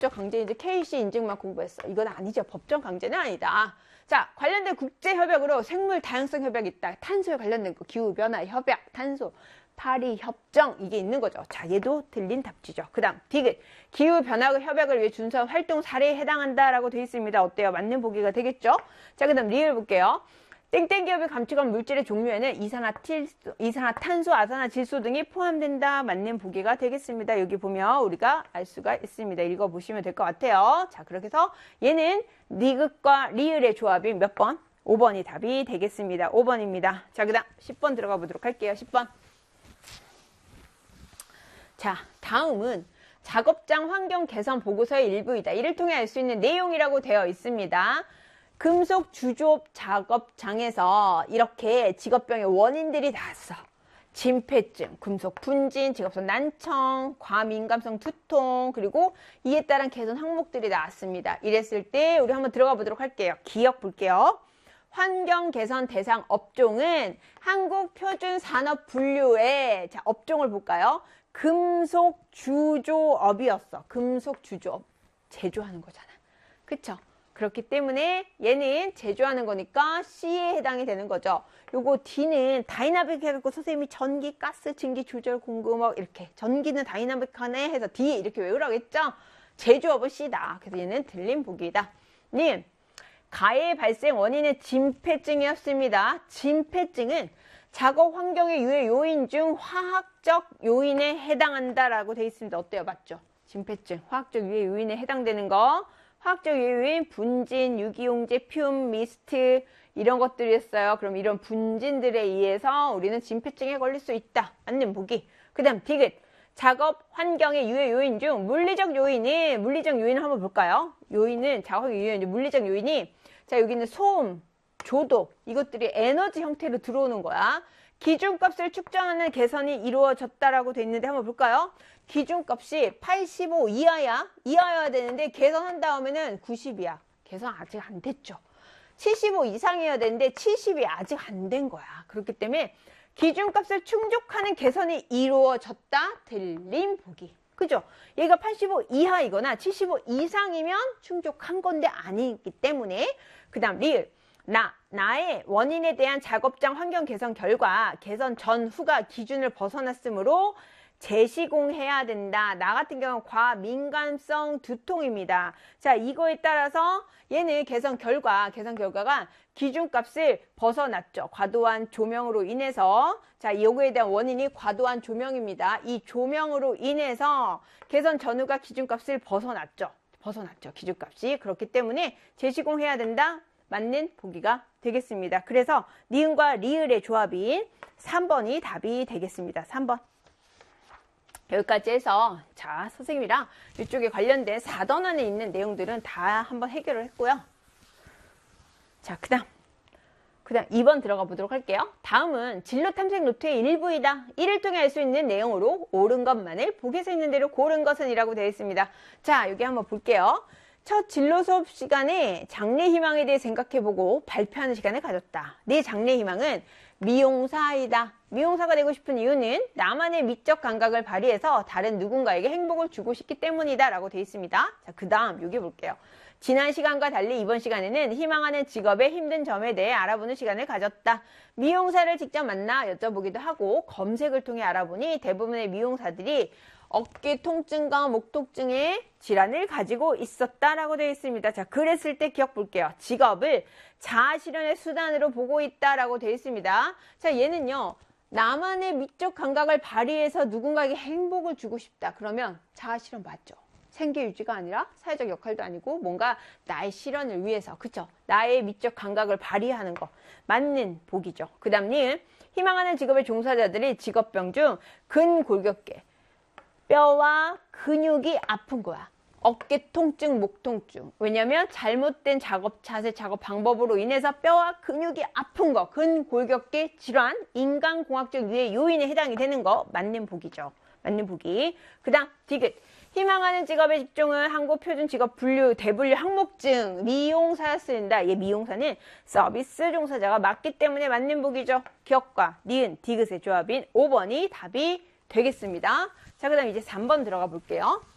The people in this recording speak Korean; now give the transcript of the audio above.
법적 강제 이제 KC 인증만 공부했어. 이건 아니죠. 법정 강제는 아니다. 자, 관련된 국제 협약으로 생물 다양성 협약이 있다. 탄소에 관련된 거, 기후 변화 협약, 탄소, 파리 협정 이게 있는 거죠. 자, 얘도 틀린 답지죠. 그다음 디귿 기후 변화 협약을 위해 준수한 활동 사례에 해당한다라고 되어 있습니다. 어때요? 맞는 보기가 되겠죠? 자, 그다음 리을 볼게요. 땡땡 기업이 감축한 물질의 종류에는 이산화탄소, 아산화질소 등이 포함된다. 맞는 보기가 되겠습니다. 여기 보면 우리가 알 수가 있습니다. 읽어보시면 될 것 같아요. 자, 그렇게 해서 얘는 니귿과 리을의 조합이 몇 번? 5번이 답이 되겠습니다. 5번입니다. 자, 그 다음 10번 들어가 보도록 할게요. 10번. 자, 다음은 작업장 환경 개선 보고서의 일부이다. 이를 통해 알 수 있는 내용이라고 되어 있습니다. 금속 주조업 작업장에서 이렇게 직업병의 원인들이 나왔어. 진폐증, 금속 분진, 직업성 난청, 과민감성 두통, 그리고 이에 따른 개선 항목들이 나왔습니다. 이랬을 때 우리 한번 들어가 보도록 할게요. 기억 볼게요. 환경 개선 대상 업종은 한국표준산업분류의 자, 업종을 볼까요? 금속 주조업이었어. 금속 주조업. 제조하는 거잖아. 그쵸? 그렇기 때문에 얘는 제조하는 거니까 C에 해당이 되는 거죠. 요거 D는 다이나믹 해갖고 선생님이 전기, 가스, 증기 조절 공급 뭐 이렇게 전기는 다이나믹하네 해서 D 이렇게 외우라고 했죠. 제조업은 C다. 그래서 얘는 틀린 보기이다. 님, 가해 발생 원인은 진폐증이었습니다. 진폐증은 작업 환경의 유해 요인 중 화학적 요인에 해당한다라고 되어 있습니다. 어때요? 맞죠? 진폐증, 화학적 유해 요인에 해당되는 거. 화학적 유해 요인, 분진, 유기용제, 퓨움, 미스트 이런 것들이었어요. 그럼 이런 분진들에 의해서 우리는 진폐증에 걸릴 수 있다. 맞는 보기. 그 다음 디귿. 작업 환경의 유해 요인 중 물리적 요인을 한번 볼까요? 작업 환경 유해 요인, 물리적 요인이 자, 여기는 소음, 조독 이것들이 에너지 형태로 들어오는 거야. 기준값을 측정하는 개선이 이루어졌다라고 돼 있는데 한번 볼까요? 기준값이 85 이하여야 되는데 개선한 다음에는 90이야. 개선 아직 안 됐죠. 75 이상이어야 되는데 70이 아직 안 된 거야. 그렇기 때문에 기준값을 충족하는 개선이 이루어졌다. 틀린 보기. 그죠? 얘가 85 이하이거나 75 이상이면 충족한 건데 아니기 때문에 그 다음 리을. 나의 원인에 대한 작업장 환경 개선 결과 개선 전후가 기준을 벗어났으므로 재시공해야 된다. 나 같은 경우는 과민감성 두통입니다. 자, 이거에 따라서 얘는 개선 결과가 기준값을 벗어났죠. 과도한 조명으로 인해서 자, 요거에 대한 원인이 과도한 조명입니다. 이 조명으로 인해서 개선 전후가 기준값을 벗어났죠. 기준값이. 그렇기 때문에 재시공해야 된다. 맞는 보기가 되겠습니다. 그래서 니은과 리을의 조합인 3번이 답이 되겠습니다. 3번. 여기까지 해서 자, 선생님이랑 이쪽에 관련된 4던 안에 있는 내용들은 다 한번 해결을 했고요. 자, 그 다음 2번 들어가 보도록 할게요. 다음은 진로 탐색 노트의 일부이다. 이를 통해 알 수 있는 내용으로 옳은 것만을 보기에서 있는 대로 고른 것은 이라고 되어 있습니다. 자, 여기 한번 볼게요. 첫 진로 수업 시간에 장래 희망에 대해 생각해보고 발표하는 시간을 가졌다. 내 장래 희망은 미용사이다. 미용사가 되고 싶은 이유는 나만의 미적 감각을 발휘해서 다른 누군가에게 행복을 주고 싶기 때문이다 라고 되어 있습니다. 자, 그 다음 여기 볼게요. 지난 시간과 달리 이번 시간에는 희망하는 직업의 힘든 점에 대해 알아보는 시간을 가졌다. 미용사를 직접 만나 여쭤보기도 하고 검색을 통해 알아보니 대부분의 미용사들이 어깨 통증과 목 통증의 질환을 가지고 있었다라고 되어 있습니다. 자, 그랬을 때 기억 볼게요. 직업을 자아 실현의 수단으로 보고 있다라고 되어 있습니다. 자, 얘는요. 나만의 미적 감각을 발휘해서 누군가에게 행복을 주고 싶다. 그러면 자아 실현 맞죠? 생계 유지가 아니라 사회적 역할도 아니고 뭔가 나의 실현을 위해서 그쵸? 나의 미적 감각을 발휘하는 거 맞는 복이죠. 그 다음님 희망하는 직업의 종사자들이 직업병 중 근골격계 뼈와 근육이 아픈 거야. 어깨 통증, 목 통증. 왜냐면 잘못된 작업 자세, 작업 방법으로 인해서 뼈와 근육이 아픈 거. 근골격계 질환, 인간공학적 유해 요인에 해당이 되는 거 맞는 복이죠. 맞는 복이. 그 다음 디귿. 희망하는 직업의 직종은 한국표준직업 분류, 대분류 항목증, 미용사가 쓰인다. 얘 미용사는 서비스 종사자가 맞기 때문에 맞는 복이죠. 기억과 니은, 디귿의 조합인 5번이 답이 되겠습니다. 자, 그 다음 이제 3번 들어가 볼게요.